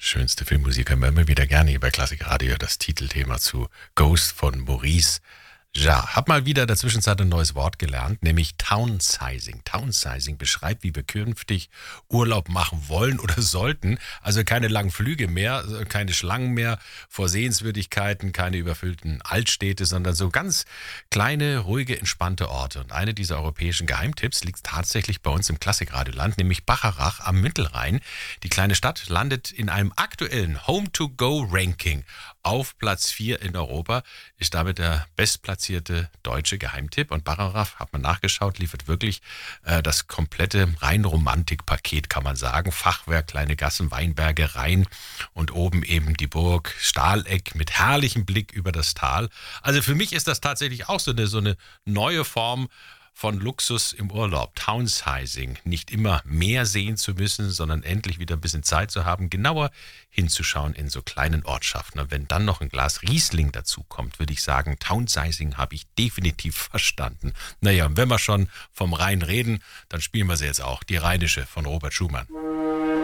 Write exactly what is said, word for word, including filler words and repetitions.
Schönste Filmmusik hören wir immer wieder gerne hier bei Klassikradio. Das Titelthema zu Ghost von Maurice Jarre. Hab mal wieder in der Zwischenzeit ein neues Wort gelernt, nämlich Downsizing. Downsizing beschreibt, wie wir künftig Urlaub machen wollen oder sollten. Also keine langen Flüge mehr, keine Schlangen mehr vor Sehenswürdigkeiten, keine überfüllten Altstädte, sondern so ganz kleine, ruhige, entspannte Orte. Und eine dieser europäischen Geheimtipps liegt tatsächlich bei uns im Klassikradioland, nämlich Bacharach am Mittelrhein. Die kleine Stadt landet in einem aktuellen Home-to-Go-Ranking auf Platz vier in Europa, ist damit der bestplatzierte deutsche Geheimtipp. Und Bacharach, hat man nachgeschaut, liefert wirklich äh, das komplette Rhein-Romantik-Paket, kann man sagen. Fachwerk, kleine Gassen, Weinberge, Rhein und oben eben die Burg Stahleck mit herrlichem Blick über das Tal. Also für mich ist das tatsächlich auch so eine, so eine neue Form von Luxus im Urlaub. Downsizing. Nicht immer mehr sehen zu müssen, sondern endlich wieder ein bisschen Zeit zu haben, genauer hinzuschauen in so kleinen Ortschaften. Und wenn dann noch ein Glas Riesling dazu kommt, würde ich sagen, Downsizing habe ich definitiv verstanden. Naja, und wenn wir schon vom Rhein reden, dann spielen wir sie jetzt auch. Die Rheinische von Robert Schumann.